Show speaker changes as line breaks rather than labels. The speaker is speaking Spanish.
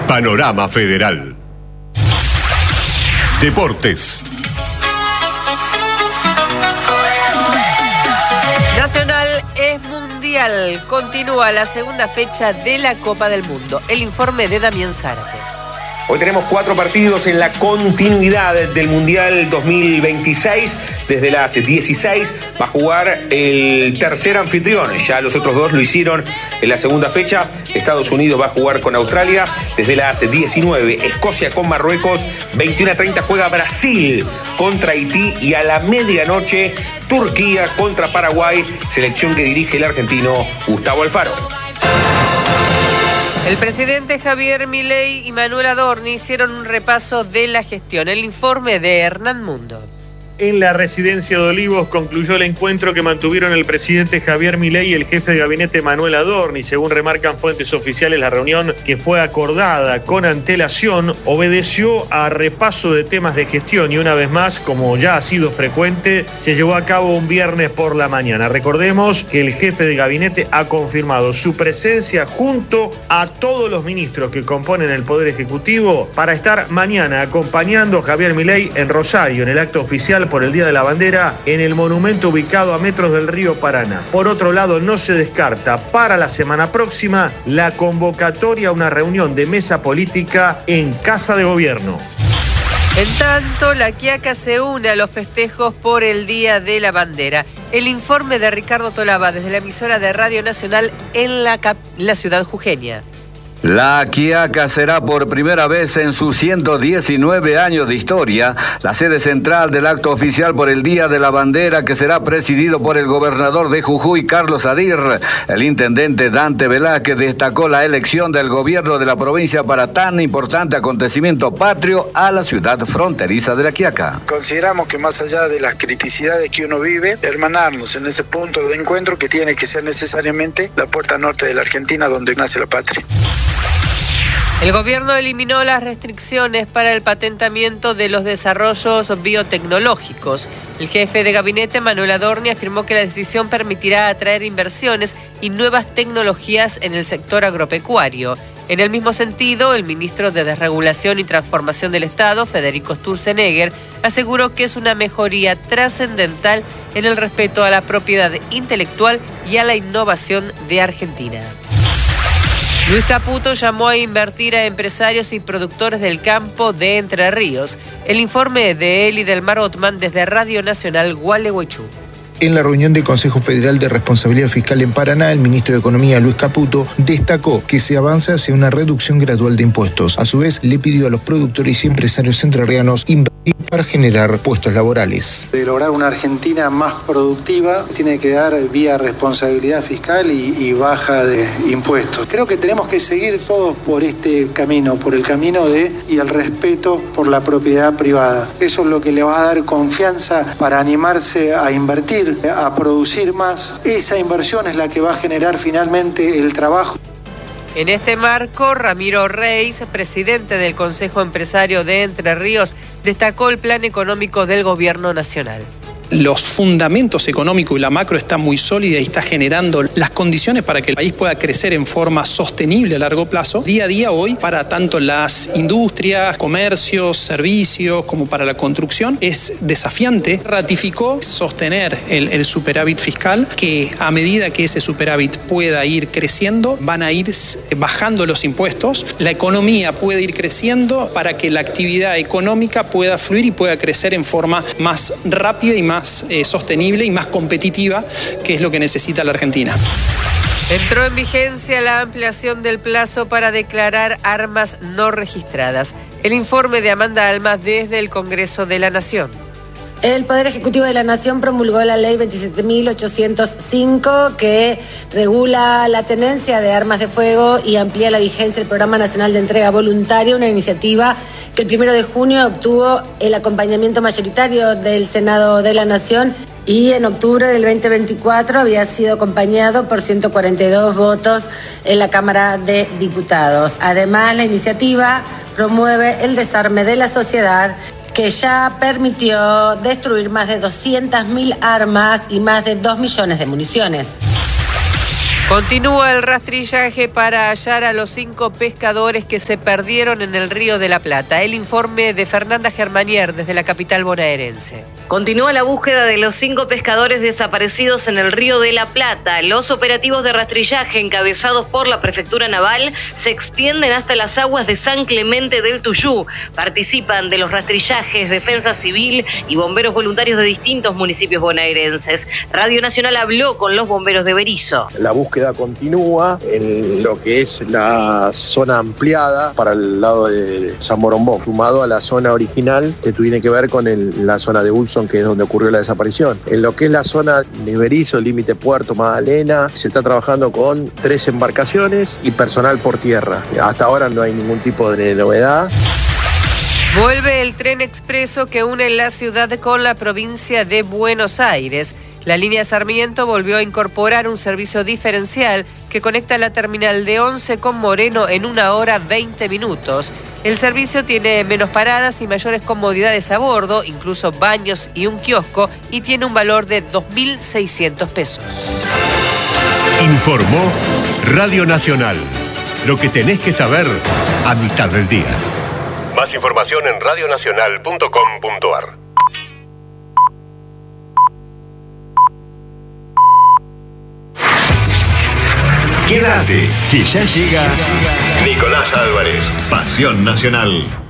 Panorama Federal. Deportes.
Nacional es mundial. Continúa la segunda fecha de la Copa del Mundo. El informe de Damián Zárate.
Hoy tenemos 4 partidos en la continuidad del Mundial 2026. Desde las 16 va a jugar el tercer anfitrión. Ya los otros 2 lo hicieron en la segunda fecha. Estados Unidos va a jugar con Australia. Desde las 19, Escocia con Marruecos. 21:30 juega Brasil contra Haití. Y a la medianoche, Turquía contra Paraguay. Selección que dirige el argentino Gustavo Alfaro.
El presidente Javier Milei y Manuel Adorni hicieron un repaso de la gestión. El informe de Hernán Mundo.
En la residencia de Olivos concluyó el encuentro que mantuvieron el presidente Javier Milei y el jefe de gabinete Manuel Adorni. Según remarcan fuentes oficiales, la reunión, que fue acordada con antelación, obedeció a repaso de temas de gestión y una vez más, como ya ha sido frecuente, se llevó a cabo un viernes por la mañana. Recordemos que el jefe de gabinete ha confirmado su presencia junto a todos los ministros que componen el Poder Ejecutivo para estar mañana acompañando a Javier Milei en Rosario, en el acto oficial por el Día de la Bandera en el monumento ubicado a metros del río Paraná. Por otro lado, no se descarta para la semana próxima la convocatoria a una reunión de mesa política en Casa de Gobierno.
En tanto, La Quiaca se une a los festejos por el Día de la Bandera. El informe de Ricardo Tolaba desde la emisora de Radio Nacional en la ciudad jujeña.
La Quiaca será por primera vez en sus 119 años de historia la sede central del acto oficial por el Día de la Bandera, que será presidido por el gobernador de Jujuy, Carlos Adir. El intendente Dante Velázquez destacó la elección del gobierno de la provincia para tan importante acontecimiento patrio a la ciudad fronteriza de La Quiaca.
Consideramos que más allá de las criticidades que uno vive, hermanarnos en ese punto de encuentro que tiene que ser necesariamente la puerta norte de la Argentina, donde nace la patria.
El gobierno eliminó las restricciones para el patentamiento de los desarrollos biotecnológicos. El jefe de gabinete, Manuel Adorni, afirmó que la decisión permitirá atraer inversiones y nuevas tecnologías en el sector agropecuario. En el mismo sentido, el ministro de Desregulación y Transformación del Estado, Federico Sturzenegger, aseguró que es una mejoría trascendental en el respeto a la propiedad intelectual y a la innovación de Argentina. Luis Caputo llamó a invertir a empresarios y productores del campo de Entre Ríos. El informe de Eli del Mar Otman desde Radio Nacional Gualeguaychú.
En la reunión del Consejo Federal de Responsabilidad Fiscal en Paraná, el ministro de Economía, Luis Caputo, destacó que se avanza hacia una reducción gradual de impuestos. A su vez, le pidió a los productores y empresarios entrerrianos invertir para generar puestos laborales.
De lograr una Argentina más productiva, tiene que dar vía responsabilidad fiscal y baja de impuestos. Creo que tenemos que seguir todos por este camino, por el camino y el respeto por la propiedad privada. Eso es lo que le va a dar confianza para animarse a invertir, a producir más. Esa inversión es la que va a generar finalmente el trabajo.
En este marco, Ramiro Reis, presidente del Consejo Empresario de Entre Ríos, destacó el plan económico del gobierno nacional.
Los fundamentos económicos y la macro están muy sólidos y está generando las condiciones para que el país pueda crecer en forma sostenible a largo plazo. Día a día hoy, para tanto las industrias, comercios, servicios, como para la construcción, es desafiante. Ratificó sostener el superávit fiscal, que a medida que ese superávit pueda ir creciendo, van a ir bajando los impuestos. La economía puede ir creciendo para que la actividad económica pueda fluir y pueda crecer en forma más rápida y más sostenible y más competitiva, que es lo que necesita la Argentina.
Entró en vigencia la ampliación del plazo para declarar armas no registradas. El informe de Amanda Almas desde el Congreso de la Nación.
El Poder Ejecutivo de la Nación promulgó la Ley 27.805 que regula la tenencia de armas de fuego y amplía la vigencia del Programa Nacional de Entrega Voluntaria, una iniciativa que el 1 de junio obtuvo el acompañamiento mayoritario del Senado de la Nación y en octubre del 2024 había sido acompañado por 142 votos en la Cámara de Diputados. Además, la iniciativa promueve el desarme de la sociedad, que ya permitió destruir más de 200.000 armas y más de 2 millones de municiones.
Continúa el rastrillaje para hallar a los 5 pescadores que se perdieron en el Río de la Plata. El informe de Fernanda Germanier desde la capital bonaerense.
Continúa la búsqueda de los 5 pescadores desaparecidos en el Río de la Plata. Los operativos de rastrillaje encabezados por la Prefectura Naval se extienden hasta las aguas de San Clemente del Tuyú. Participan de los rastrillajes Defensa Civil y bomberos voluntarios de distintos municipios bonaerenses. Radio Nacional habló con los bomberos de Berisso.
La búsqueda continúa en lo que es la zona ampliada para el lado de San Borombón, sumado a la zona original que tiene que ver con la zona de Ulson, que es donde ocurrió la desaparición. En lo que es la zona de Berisso, límite Puerto Magdalena, se está trabajando con 3 embarcaciones y personal por tierra. Hasta ahora no hay ningún tipo de novedad.
Vuelve el tren expreso que une la ciudad con la provincia de Buenos Aires. La línea Sarmiento volvió a incorporar un servicio diferencial que conecta la terminal de Once con Moreno en 1 hora 20 minutos. El servicio tiene menos paradas y mayores comodidades a bordo, incluso baños y un kiosco, y tiene un valor de 2.600 pesos.
Informó Radio Nacional. Lo que tenés que saber a mitad del día. Más información en radionacional.com.ar. Quédate, que ya llega Nicolás Álvarez, Pasión Nacional.